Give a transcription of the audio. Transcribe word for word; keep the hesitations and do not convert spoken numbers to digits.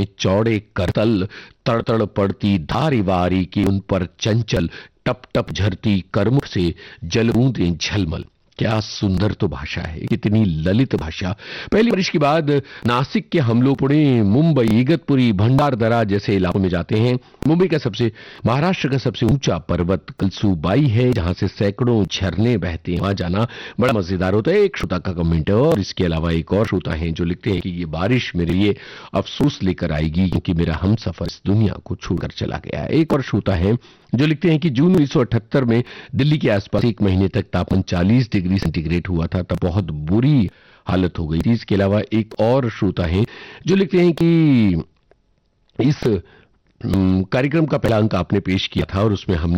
के चौड़े करतल, तड़तड़ पड़ती धारी वारी की उन पर चंचल टप टप झरती करमुख से जलबूंदें झलमल। क्या सुंदर तो भाषा है, कितनी ललित भाषा। पहली बारिश के बाद नासिक के हम लोग पुणे, मुंबई, इगतपुरी, भंडारदरा जैसे इलाकों में जाते हैं। मुंबई का सबसे महाराष्ट्र का सबसे ऊंचा पर्वत कलसूबाई है, जहां से सैकड़ों झरने बहते हैं। वहां जाना बड़ा मजेदार होता है। एक श्रोता का कमेंट है, और इसके अलावा एक और श्रोता है जो लिखते हैं कि ये बारिश मेरे लिए अफसोस लेकर आएगी, क्योंकि मेरा हमसफर इस दुनिया को छोड़कर चला गया है। एक और श्रोता है जो लिखते हैं कि जून उन्नीस सौ अठहत्तर में दिल्ली के आसपास एक महीने तक तापमान चालीस डिग्री सेंटीग्रेड हुआ था, तब बहुत बुरी हालत हो गई थी। इसके अलावा एक और श्रोता है जो लिखते हैं कि इस कार्यक्रम का पहला अंक आपने पेश किया था और उसमें हमने